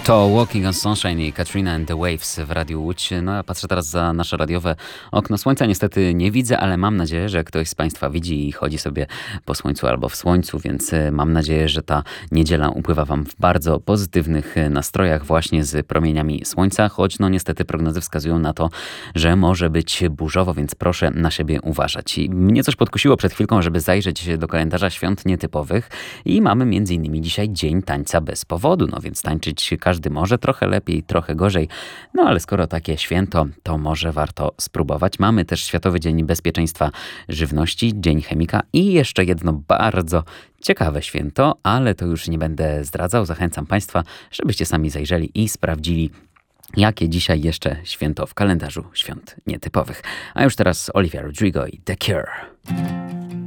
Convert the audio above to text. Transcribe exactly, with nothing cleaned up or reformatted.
To Walking on Sunshine i Katrina and the Waves w Radiu Łódź. No ja patrzę teraz za nasze radiowe okno. Słońca niestety nie widzę, ale mam nadzieję, że ktoś z Państwa widzi i chodzi sobie po słońcu albo w słońcu, więc mam nadzieję, że ta niedziela upływa Wam w bardzo pozytywnych nastrojach właśnie z promieniami słońca, choć no niestety prognozy wskazują na to, że może być burzowo, więc proszę na siebie uważać. I mnie coś podkusiło przed chwilką, żeby zajrzeć do kalendarza świąt nietypowych i mamy między innymi dzisiaj Dzień Tańca bez powodu, no więc tańczyć każdy może, trochę lepiej, trochę gorzej, no ale skoro takie święto, to może warto spróbować. Mamy też Światowy Dzień Bezpieczeństwa Żywności, Dzień Chemika i jeszcze jedno bardzo ciekawe święto, ale to już nie będę zdradzał. Zachęcam Państwa, żebyście sami zajrzeli i sprawdzili, jakie dzisiaj jeszcze święto w kalendarzu świąt nietypowych. A już teraz Olivia Rodrigo i The Cure.